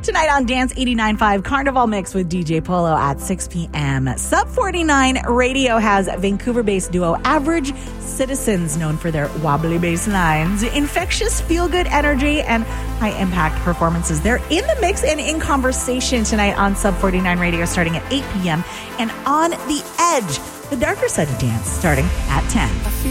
Tonight on Dance 89.5 Carnival Mix with DJ Polo at 6 p.m. Sub 49 Radio has Vancouver-based duo Average Citizens, known for their wobbly bass lines, infectious feel-good energy, and high-impact performances. They're in the mix and in conversation tonight on Sub 49 Radio starting at 8 p.m. and On the Edge, the darker side of dance, starting at 10.